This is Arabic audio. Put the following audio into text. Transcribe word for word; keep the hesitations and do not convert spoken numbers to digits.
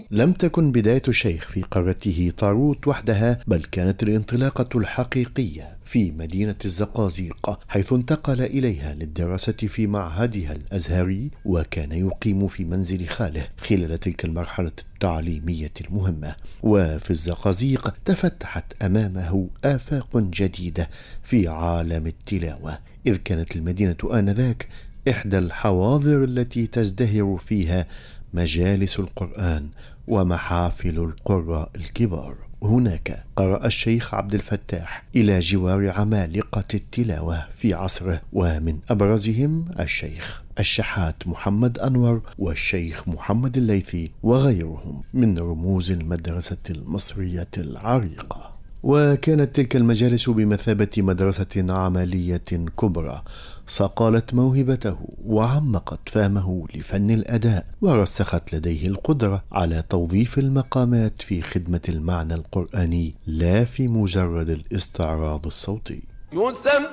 لم تكن بداية الشيخ في قرته طاروت وحدها، بل كانت الانطلاقة الحقيقية في مدينة الزقازيق، حيث انتقل إليها للدراسة في معهدها الأزهري، وكان يقيم في منزل خاله خلال تلك المرحلة التعليمية المهمة. وفي الزقازيق تفتحت أمامه آفاق جديدة في عالم التلاوة، إذ كانت المدينة آنذاك إحدى الحواضر التي تزدهر فيها مجالس القرآن ومحافل القراء الكبار. هناك قرأ الشيخ عبد الفتاح إلى جوار عمالقة التلاوة في عصره، ومن أبرزهم الشيخ الشحات محمد أنور والشيخ محمد الليثي وغيرهم من رموز المدرسة المصرية العريقة. وكانت تلك المجالس بمثابة مدرسة عملية كبرى صقلت موهبته وعمقت فهمه لفن الأداء، ورسخت لديه القدرة على توظيف المقامات في خدمة المعنى القرآني لا في مجرد الاستعراض الصوتي.